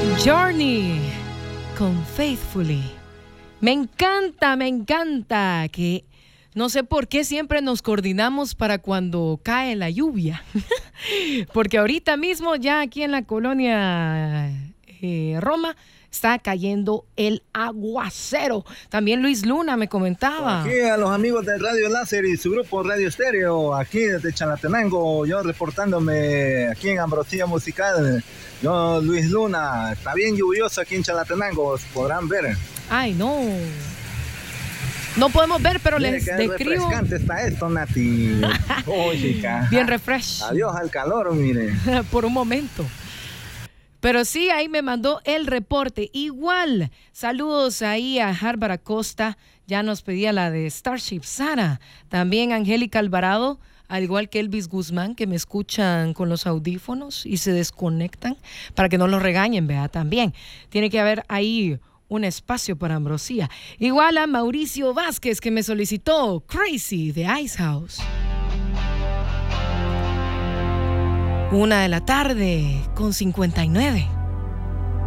Journey con Faithfully. Me encanta que no sé por qué siempre nos coordinamos para cuando cae la lluvia. Porque ahorita mismo ya aquí en la colonia Roma está cayendo el aguacero. También Luis Luna me comentaba. Aquí a los amigos de Radio Láser y su grupo Radio Estéreo, aquí desde Chalatenango, yo reportándome aquí en Ambrosía Musical. Yo, Luis Luna, está bien lluvioso aquí en Chalatenango, podrán ver. Ay, no. No podemos ver, pero mire les qué describo. refrescante está esto, Nati. Oh, chica. Bien refresh. Adiós al calor, mire. Por un momento. Pero sí, ahí me mandó el reporte. Igual, saludos ahí a Harvard Acosta. Ya nos pedía la de Starship Sara. También Angélica Alvarado, al igual que Elvis Guzmán, que me escuchan con los audífonos y se desconectan para que no los regañen, vea, también. Tiene que haber ahí un espacio para Ambrosía. Igual a Mauricio Vázquez, que me solicitó Crazy de Ice House. 1:59 p.m.